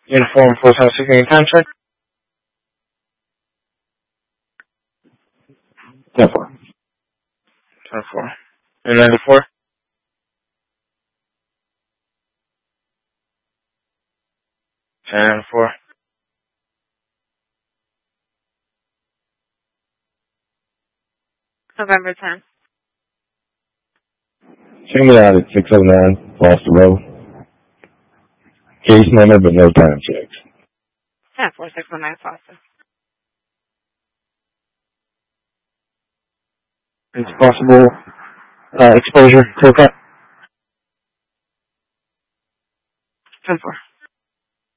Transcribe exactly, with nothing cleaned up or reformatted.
Uniform four seven six eight time check. ten four. ten four. And ninety-four. ten four. November tenth. Check me out at six oh nine Foster Road. Case number, but no time checks. ten four six one nine Foster. It's possible uh, exposure, clear cut. ten four.